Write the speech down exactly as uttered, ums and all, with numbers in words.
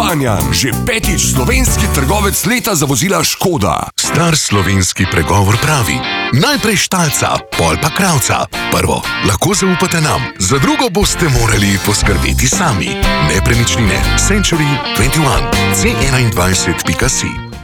Kranjan, že petič slovenski trgovec leta za vozila Škoda. Star slovenski pregovor pravi: najprej štalca, pol pa kravca. Prvo, lahko zaupate nam, za drugo boste morali poskrbeti sami. Nepremičnine Century dvajset, C enaindvajset pika si.